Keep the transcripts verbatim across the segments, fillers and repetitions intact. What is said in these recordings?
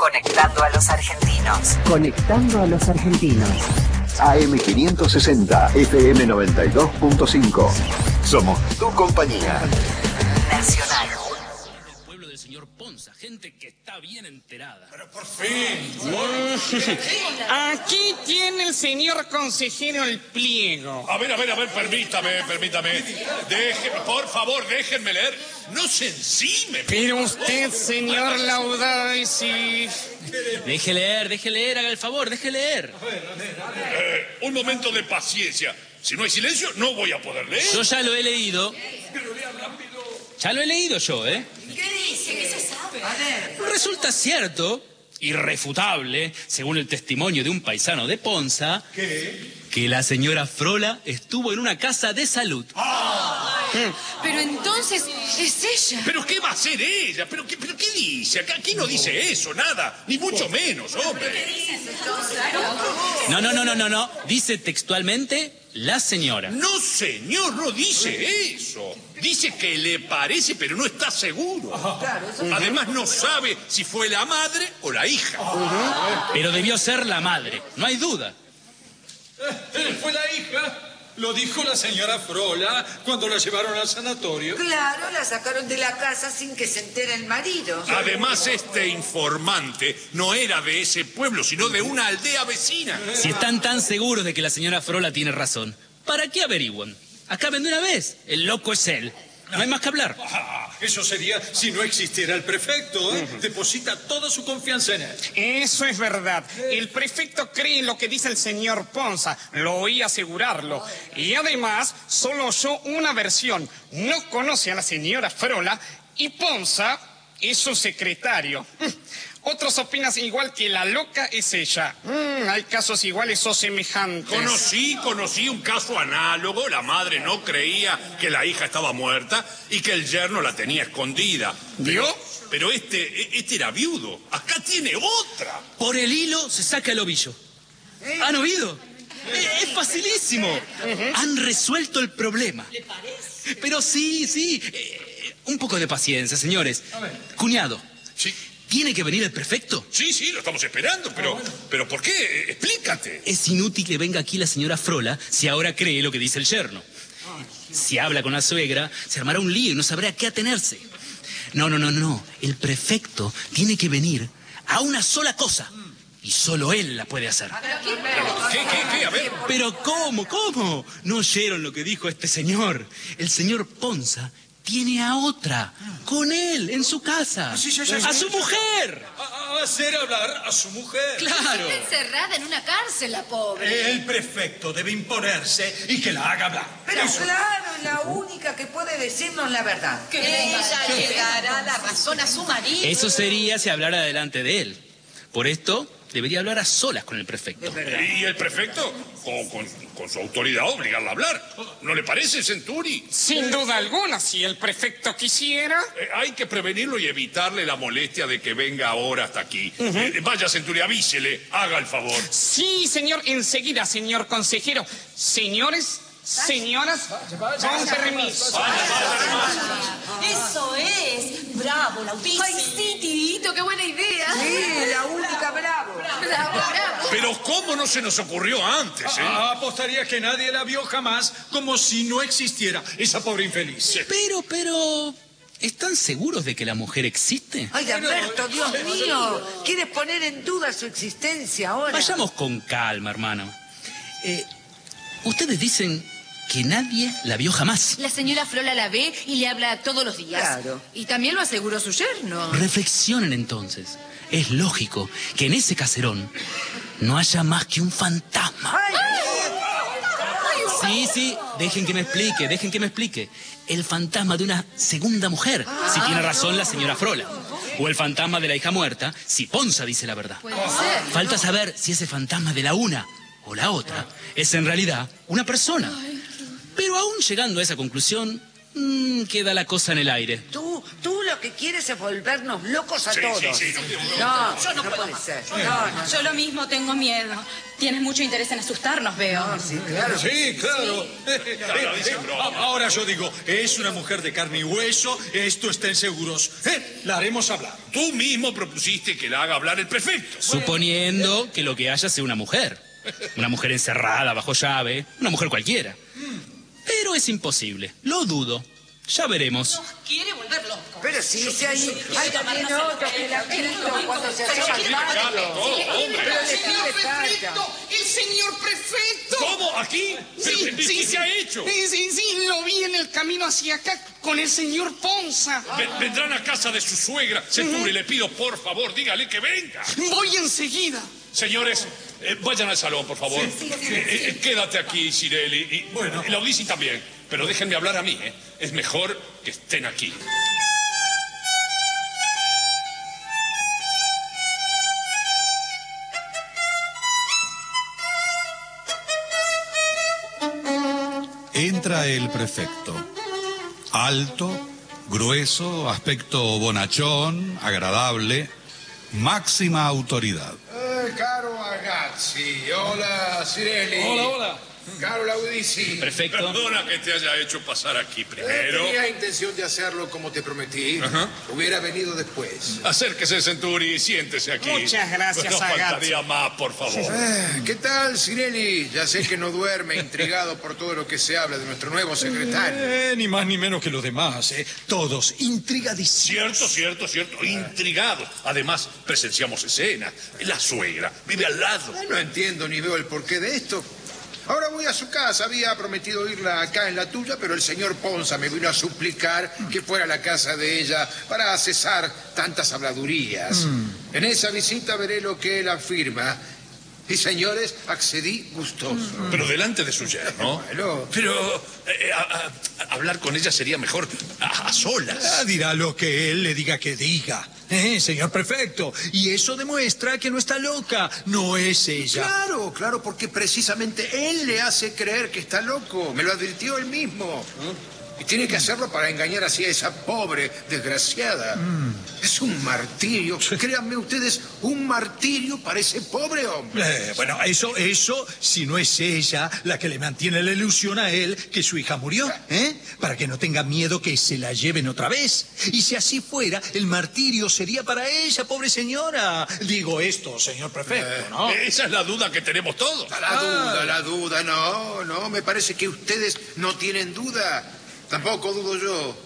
Conectando a los argentinos. Conectando a los argentinos. A M quinientos sesenta, F M noventa y dos punto cinco. Somos tu compañía. Nacional. Pueblo del señor Ponza, gente que está bien enterada. Pero por fin. Aquí tiene el señor consejero el pliego. A ver, a ver, a ver, permítame, permítame. Déjeme, por favor, déjenme leer. No se encime. Pero usted, señor Laudasi... Deje leer, deje leer, haga el favor, deje leer. Eh, un momento de paciencia. Si no hay silencio, no voy a poder leer. Yo ya lo he leído. Pero lea rápido. Ya lo he leído yo, ¿eh? ¿Qué dice? ¿Qué se sabe? A ver. Resulta cierto, irrefutable, según el testimonio de un paisano de Ponza, ¿Qué? que la señora Frola estuvo en una casa de salud. ¡Ah! Pero entonces es ella. ¿Pero qué va a ser ella? ¿Pero qué, pero qué dice? Acá, aquí no dice eso, nada. Ni mucho menos, hombre. No, no, no, no, no, no. Dice textualmente la señora. No, señor, no dice eso. Dice que le parece, pero no está seguro. Además, no sabe si fue la madre o la hija. Pero debió ser la madre, no hay duda. Fue la hija. Lo dijo la señora Frola cuando la llevaron al sanatorio. Claro, la sacaron de la casa sin que se entere el marido. Además, este informante no era de ese pueblo, sino de una aldea vecina. Si están tan seguros de que la señora Frola tiene razón, ¿para qué averiguan? Acaben de una vez. El loco es él. No hay más que hablar. Ah, eso sería si no existiera el prefecto, ¿eh? Uh-huh. Deposita toda su confianza en él. Eso es verdad. El prefecto cree en lo que dice el señor Ponza. Lo oí asegurarlo. Y además, solo oyó una versión. No conoce a la señora Frola y Ponza es su secretario. Otros opinan igual que la loca es ella. Mm, hay casos iguales o semejantes. Conocí, conocí un caso análogo. La madre no creía que la hija estaba muerta y que el yerno la tenía escondida. ¿Vio? Pero, pero este, este era viudo. Acá tiene otra. Por el hilo se saca el ovillo. ¿Han oído? Es, es facilísimo. Uh-huh. Han resuelto el problema. ¿Le parece? Pero sí, sí. Eh, un poco de paciencia, señores. Cuñado. Sí. ¿Tiene que venir el prefecto? Sí, sí, lo estamos esperando, pero, ah, bueno. ¿pero por qué? Explícate. Es inútil que venga aquí la señora Frola si ahora cree lo que dice el yerno. Si habla con la suegra, se armará un lío y no sabrá a qué atenerse. No, no, no, no. El prefecto tiene que venir a una sola cosa. Y solo él la puede hacer. ¿Qué, qué, qué? A ver. Pero ¿cómo, cómo? ¿No oyeron lo que dijo este señor? El señor Ponza tiene a otra, con él, en su casa. Sí, sí, sí, ¡A sí, su sí, mujer! A, a hacer hablar a su mujer. ¡Claro! Está encerrada en una cárcel, la pobre. El prefecto debe imponerse y que la haga hablar. Pero Eso. Claro, es la única que puede decirnos la verdad. Que ella le dará la razón a su marido. Eso sería si hablara delante de él. Por esto, debería hablar a solas con el prefecto. ¿Y el prefecto? Con, con, con su autoridad obligarla a hablar. ¿No le parece, Centuri? Sin duda alguna, si el prefecto quisiera. Eh, hay que prevenirlo y evitarle la molestia de que venga ahora hasta aquí. Uh-huh. eh, vaya, Centuri, avísele, haga el favor. Sí, señor, enseguida, señor consejero. Señores, señoras, con permiso. Eso es. Bravo, Laudasi. Ay, sí, Tidito, qué buena idea. Sí, la única, bravo. Bravo, bravo. Pero ¿cómo no se nos ocurrió antes, eh? Ah, apostaría que nadie la vio jamás, como si no existiera esa pobre infeliz. Pero, pero... ¿Están seguros de que la mujer existe? Ay, Alberto, Dios mío. ¿Quieres poner en duda su existencia ahora? Vayamos con calma, hermano. Eh, ustedes dicen que nadie la vio jamás. La señora Frola la ve y le habla todos los días. Claro. Y también lo aseguró su yerno. Reflexionen entonces. Es lógico que en ese caserón no haya más que un fantasma. Ay. Sí, sí, dejen que me explique, dejen que me explique. El fantasma de una segunda mujer, si tiene razón la señora Frola. O el fantasma de la hija muerta, si Ponza dice la verdad. Puede ser. Falta saber si ese fantasma de la una o la otra es en realidad una persona. Pero aún llegando a esa conclusión, mmm, queda la cosa en el aire. Tú, tú lo lo que quieres es volvernos locos a Sí, todos. sí, sí, no, No, Yo no no puedo puede más. ser. No, no. Yo lo mismo tengo miedo. Tienes mucho interés en asustarnos, veo. No, sí, claro. Sí, claro. Claro, dice broma. Ahora yo digo, es una mujer de carne y hueso, esto estén seguros. Eh, la haremos hablar. Tú mismo propusiste que la haga hablar el prefecto. Suponiendo que lo que haya sea una mujer. Una mujer encerrada, bajo llave. Una mujer cualquiera. Pero es imposible. Lo dudo. Ya veremos. Quiere volver loco. Pero sí, dice ahí, hay también otro que la grito cuando se asoma al patio. todo, hombre. Pero le pide carta. ¡El señor prefecto! ¿Cómo? ¿Aquí? ¿Pero Sí, qué- sí, qué sí. se ha hecho? Sí, sí, sí, lo vi en el camino hacia acá con el señor Ponza. Ven- Vendrán a casa de su suegra. Centuri, le pido, por favor, dígale que venga. Voy enseguida. Señores, eh, vayan al salón, por favor. Eh, eh, quédate aquí, Cirelli. Y, bueno, y Laudisi también. Pero déjenme hablar a mí, ¿eh? Es mejor que estén aquí. Entra el prefecto. Alto, grueso, aspecto bonachón, agradable, máxima autoridad. Eh, caro ragazzi, hola Cirelli. Hola, hola. Caro Laudisi. Perfecto. Perdona que te haya hecho pasar aquí Eh, primero. tenía intención de hacerlo como te prometí. Ajá. Hubiera venido después. Acérquese, Centuri, siéntese aquí. Muchas gracias, No Agazzi. faltaría más, por favor. Eh, ¿Qué tal, Cirelli? Ya sé que no duerme intrigado por todo lo que se habla de nuestro nuevo secretario. Eh, ni más ni menos que los demás, ¿eh? Todos intrigadísimos. Cierto, cierto, cierto. Intrigados. Además, presenciamos escenas. La suegra vive al lado. Eh, No entiendo ni veo el porqué de esto. Ahora voy a su casa. Había prometido irla acá en la tuya, pero el señor Ponza me vino a suplicar que fuera a la casa de ella para cesar tantas habladurías. En esa visita veré lo que él afirma. Y, señores, accedí gustoso. Pero delante de su yerno. Bueno. Pero eh, a- a- a- hablar con ella sería mejor a, a solas. Ah, dirá lo que él le diga que diga. Eh, señor prefecto. Y eso demuestra que no está loca. No es ella. Claro, claro, porque precisamente él le hace creer que está loco. Me lo advirtió él mismo. Y tiene que hacerlo para engañar así a esa pobre desgraciada. Es un martirio. Créanme ustedes, un martirio para ese pobre hombre. Eh, bueno, eso, eso, si no es ella la que le mantiene la ilusión a él que su hija murió, ¿eh? Para que no tenga miedo que se la lleven otra vez. Y si así fuera, el martirio sería para ella, pobre señora. Digo esto, señor prefecto, ¿no? Esa es la duda que tenemos todos. La duda, la duda, no, no, me parece que ustedes no tienen duda. Tampoco dudo yo.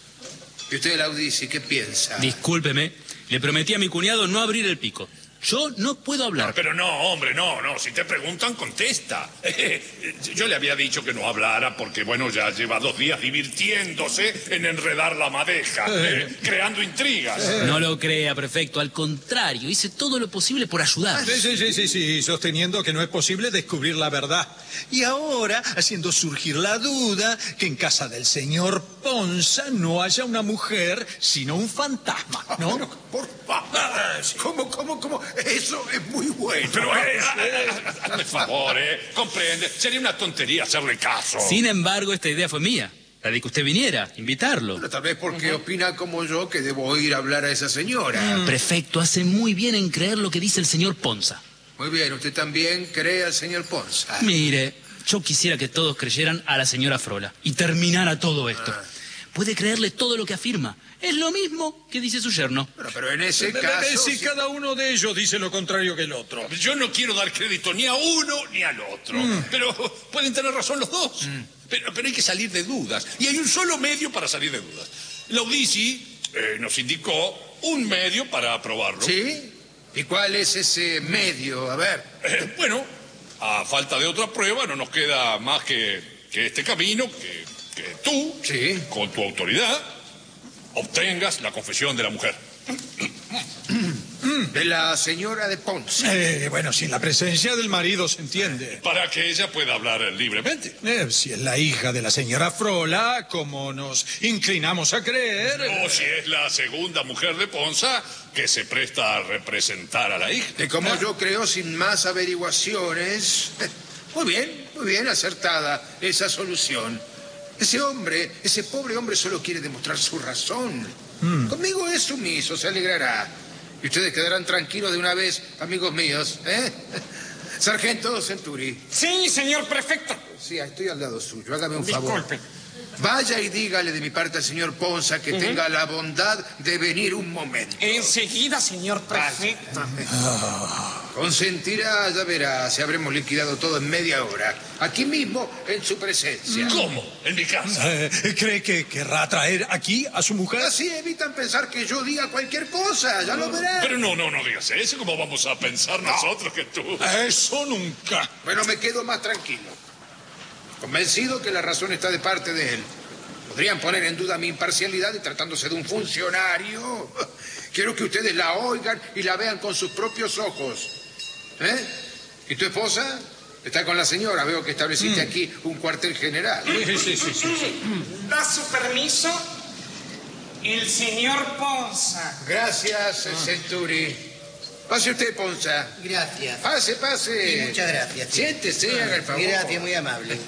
¿Y usted, Laudisi, qué piensa? Discúlpeme. Le prometí a mi cuñado no abrir el pico. Yo no puedo hablar. Pero no, hombre, no, no. Si te preguntan, contesta. Yo le había dicho que no hablara porque, bueno, ya lleva dos días divirtiéndose en enredar la madeja, eh, creando intrigas. No lo crea, prefecto. Al contrario, hice todo lo posible por ayudar. Sí, sí, sí, sí, sí, sosteniendo que no es posible descubrir la verdad. Y ahora, haciendo surgir la duda que en casa del señor Ponza no haya una mujer, sino un fantasma, ¿no? Pero, por favor. ¿Cómo, cómo, cómo? Eso es muy bueno. Pero, eh, hazme favor, ¿eh? Comprende. Sería una tontería hacerle caso. Sin embargo, esta idea fue mía. La de que usted viniera, invitarlo. Bueno, tal vez porque opina como yo que debo ir a hablar a esa señora. Prefecto, hace muy bien en creer lo que dice el señor Ponza. Muy bien, usted también cree al señor Ponza. Mire, yo quisiera que todos creyeran a la señora Frola y terminara todo esto. Puede creerle todo lo que afirma. Es lo mismo que dice su yerno. Bueno, pero en ese Eh, eh, caso... Si cada uno de ellos dice lo contrario que el otro. Yo no quiero dar crédito ni a uno ni al otro. Pero pueden tener razón los dos. Pero, pero hay que salir de dudas. Y hay un solo medio para salir de dudas. Laudisi eh, nos indicó un medio para aprobarlo. ¿Sí? ¿Y cuál es ese medio? A ver. Eh, bueno, a falta de otra prueba no nos queda más que, que este camino, que, que tú, Sí. con tu autoridad, obtengas la confesión de la mujer. De la señora de Ponce. Eh, bueno, sin la presencia del marido se entiende. Para que ella pueda hablar libremente. Eh, si es la hija de la señora Frola, como nos inclinamos a creer... O si es la segunda mujer de Ponza que se presta a representar a la hija. De como yo creo, sin más averiguaciones. Muy bien, muy bien, acertada esa solución. Ese hombre, ese pobre hombre solo quiere demostrar su razón. Mm. Conmigo es sumiso, se alegrará. Y ustedes quedarán tranquilos de una vez, amigos míos, ¿eh? Sargento Centuri. Sí, señor prefecto. Sí, estoy al lado suyo. Hágame un favor. Disculpe. Vaya y dígale de mi parte al señor Ponza que uh-huh. tenga la bondad de venir un momento. Enseguida, señor prefecto. Consentirá, ya verá, si habremos liquidado todo en media hora. Aquí mismo, en su presencia. ¿Cómo? ¿En mi casa? Eh, ¿Cree que querrá traer aquí a su mujer? Así evitan pensar que yo diga cualquier cosa, ya lo verán. Pero no, no, no digas eso. ¿Cómo vamos a pensar no. nosotros que tú? Eso nunca. Bueno, me quedo más tranquilo. Convencido que la razón está de parte de él. Podrían poner en duda mi imparcialidad y tratándose de un funcionario. Quiero que ustedes la oigan y la vean con sus propios ojos. ¿Eh? ¿Y tu esposa? Está con la señora. Veo que estableciste mm. aquí un cuartel general. Sí, sí, sí, sí, sí. ¿Da su permiso? El señor Ponza. Gracias, ah. Centuri. Pase usted, Ponza. Gracias. Pase, pase. Sí, muchas gracias. Siéntese, sí. haga el favor. Gracias, muy amable.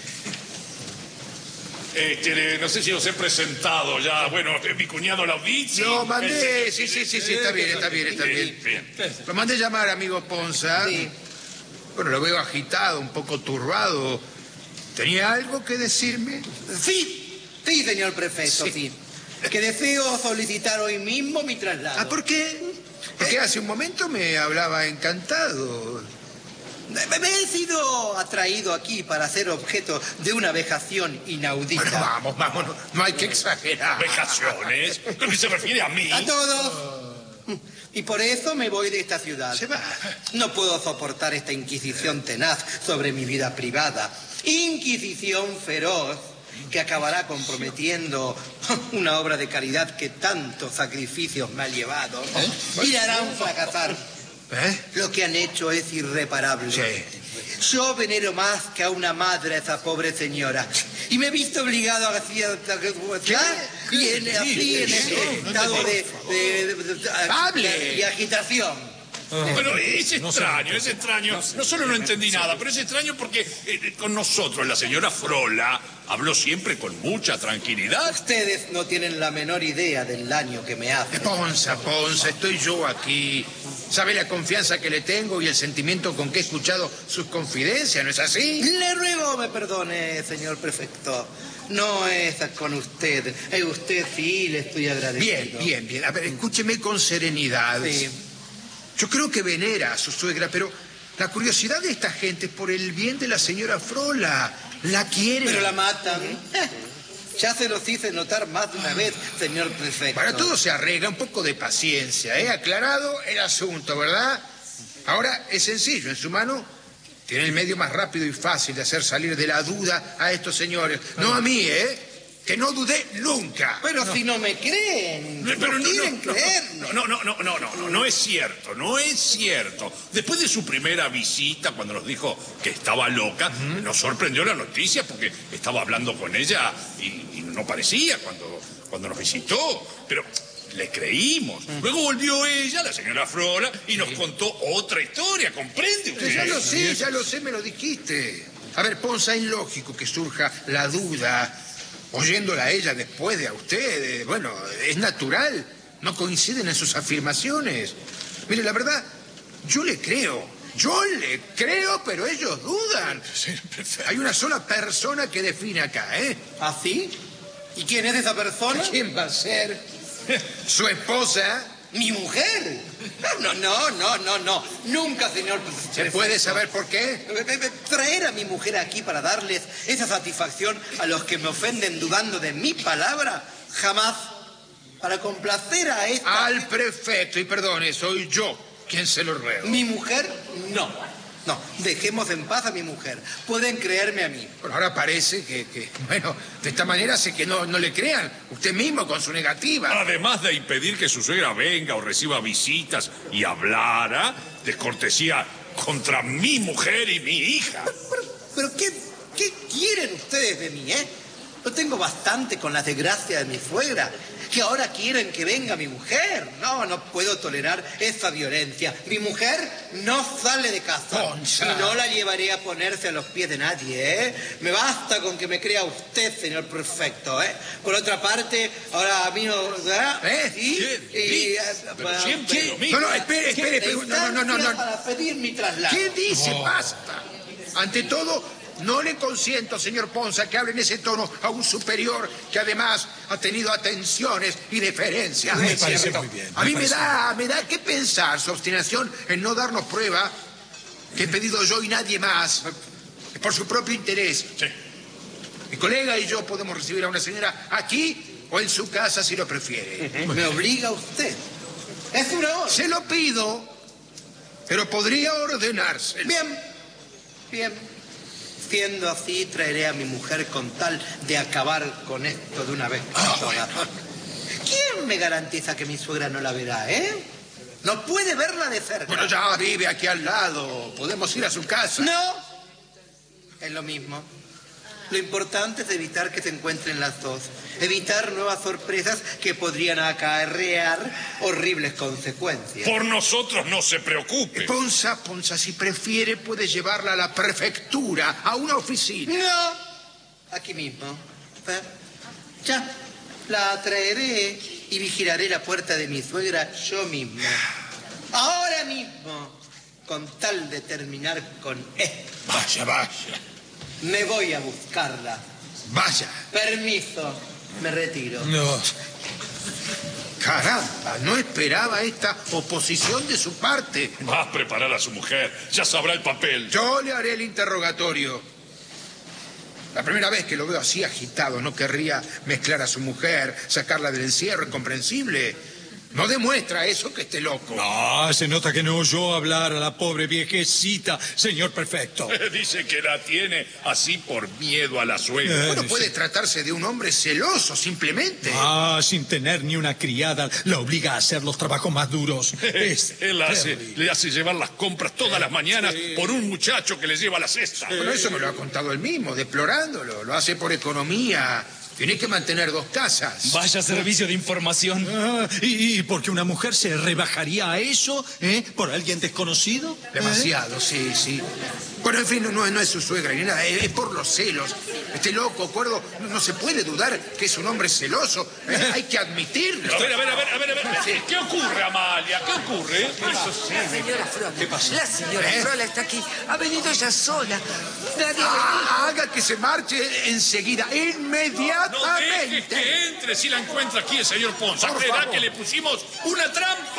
Este, no sé si os he presentado ya. Bueno, mi cuñado Laudizzi. Lo mandé, el... sí, sí, sí, sí, está bien, está bien, está bien. bien. Lo mandé llamar, amigo Ponza. Sí. Bueno, lo veo agitado, un poco turbado. ¿Tenía algo que decirme? Sí, sí, señor prefecto, sí. sí. Que deseo solicitar hoy mismo mi traslado. ¿Ah, por qué? Porque hace un momento me hablaba encantado. Me he sido atraído aquí para ser objeto de una vejación inaudita. Bueno, vamos, vamos, no, no hay que exagerar. ¿Vejaciones? ¿Creo que se refiere a mí? A todos. Y por eso me voy de esta ciudad. Se va. No puedo soportar esta inquisición tenaz sobre mi vida privada. Inquisición feroz que acabará comprometiendo una obra de caridad que tantos sacrificios me ha llevado. ¿Eh? Y harán fracasar. ¿Eh? Lo que han hecho es irreparable. Sí. Yo venero más que a una madre a esa pobre señora. Y me he visto obligado a hacer... Y en, así en ese estado de, de, de, de, de, de agitación. Pero es extraño, es extraño. No solo no entendí nada, pero es extraño porque eh, con nosotros la señora Frola habló siempre con mucha tranquilidad. Ustedes no tienen la menor idea del daño que me hace. Ponza, Ponza, estoy yo aquí. ¿Sabe la confianza que le tengo y el sentimiento con que he escuchado sus confidencias, no es así? Le ruego me perdone, señor prefecto. No es con usted. A usted sí le estoy agradecido. Bien, bien, bien. A ver, escúcheme con serenidad. Sí. Yo creo que venera a su suegra, pero la curiosidad de esta gente es por el bien de la señora Frola. La quiere. Pero la matan. Eh, ya se los hice notar más de una vez, señor prefecto. Para todo se arregla, un poco de paciencia, ¿eh? Aclarado el asunto, ¿verdad? Ahora es sencillo, en su mano tiene el medio más rápido y fácil de hacer salir de la duda a estos señores. No a mí, ¿eh? Que no dudé nunca. Pero no. Si no me creen, no, pero no quieren no, creerme. No, no, no, no, no, no, no es cierto, no es cierto. Después de su primera visita, cuando nos dijo que estaba loca, uh-huh. nos sorprendió la noticia porque estaba hablando con ella y, y no parecía cuando, cuando nos visitó. Pero le creímos. Uh-huh. Luego volvió ella, la señora Frola, y nos sí. contó otra historia, ¿comprende usted? Ya lo sé, ya lo sé, me lo dijiste. A ver, Ponza, es lógico que surja la duda... Oyéndola a ella después de a usted, bueno, es natural. No coinciden en sus afirmaciones. Mire, la verdad, yo le creo. Yo le creo, pero ellos dudan. Hay una sola persona que define acá, ¿eh? ¿Ah, sí? ¿Y quién es esa persona? ¿Quién va a ser? ¿Su esposa? ¿Mi mujer? No, no, no, no, no. Nunca, señor. ¿Se puede saber por qué? Traer a mi mujer aquí para darles esa satisfacción a los que me ofenden dudando de mi palabra, jamás. Para complacer a esta... Al prefecto, y perdone, soy yo quien se lo ruego. ¿Mi mujer? No. No, dejemos en paz a mi mujer. Pueden creerme a mí. Pero ahora parece que, que bueno, de esta manera hace que no, no le crean. Usted mismo con su negativa. Además de impedir que su suegra venga o reciba visitas y hablara, descortesía contra mi mujer y mi hija. Pero, pero ¿qué, qué quieren ustedes de mí, eh? No tengo bastante con la desgracia de mi suegra. que ahora quieren que venga mi mujer. No, no puedo tolerar esa violencia. Mi mujer no sale de casa. Ponza. Y no la llevaré a ponerse a los pies de nadie, ¿eh? Me basta con que me crea usted, señor prefecto, ¿eh? Por otra parte, ahora a mí no... ¿verdad? ¿Eh? ¿Y? ¿Qué? y, Pero eh, siempre ¿qué? lo mismo. No, no, espere, espere, espere. No, no, no, no. Para pedir mi traslado. ¿Qué dice? Basta. Ante todo, no le consiento, señor Ponza, que hable en ese tono a un superior que además ha tenido atenciones y deferencias. Me parece muy bien. A mí me parece da, me da que pensar su obstinación en no darnos prueba que he pedido yo y nadie más, por su propio interés. Sí. Mi colega y yo podemos recibir a una señora aquí o en su casa si lo prefiere. Me obliga usted. Es una orden. Se lo pido, pero podría ordenárselo. Bien, bien. Siendo así, traeré a mi mujer con tal de acabar con esto de una vez por todas. ¿Quién me garantiza que mi suegra no la verá, eh? No puede verla de cerca. Bueno, ya vive aquí al lado. Podemos ir a su casa. No. Es lo mismo. Lo importante es evitar que se encuentren las dos. Evitar nuevas sorpresas que podrían acarrear horribles consecuencias. Por nosotros no se preocupe. Ponza, Ponza, si prefiere puede llevarla a la prefectura, a una oficina. No. Aquí mismo. ¿Eh? Ya. La traeré y vigilaré la puerta de mi suegra yo mismo. Ahora mismo. Con tal de terminar con esto. Vaya, vaya. Me voy a buscarla. Vaya. Permiso. Me retiro. No. Caramba, no esperaba esta oposición de su parte. Va a preparar a su mujer. Ya sabrá el papel. Yo le haré el interrogatorio. La primera vez que lo veo así agitado, no querría mezclar a su mujer, sacarla del encierro, incomprensible. No demuestra eso que esté loco. No, se nota que no oyó hablar a la pobre viejecita, señor prefecto. Dice que la tiene así por miedo a la suegra. Eh, Bueno, sí. puede tratarse de un hombre celoso, simplemente. Ah, sin tener ni una criada, la obliga a hacer los trabajos más duros. Es Él hace, terrible. le hace llevar las compras todas las mañanas por un muchacho que le lleva la cesta. Bueno, eso me lo ha contado él mismo, deplorándolo. Lo hace por economía. Tiene que mantener dos casas. Vaya servicio de información. Ah, ¿y, y porque una mujer se rebajaría a eso, eh? ¿Por alguien desconocido? Demasiado, sí, sí. Bueno, en fin, no, no, no es su suegra ni nada, es, es por los celos. Este loco, acuerdo, no, no se puede dudar que es un hombre celoso. ¿eh? Hay que admitirlo. A ver, a ver, a ver, a ver, a ver. Sí. ¿Qué ocurre, Amalia? ¿Qué ocurre? La señora Frola. ¿Qué pasa? La señora ¿Eh? Frola está aquí. Ha venido ella sola. Nadie Ah, haga que se marche enseguida, No deje inmediatamente. que entre si la encuentra aquí el señor Ponza. Por Creerá favor. que le pusimos una trampa.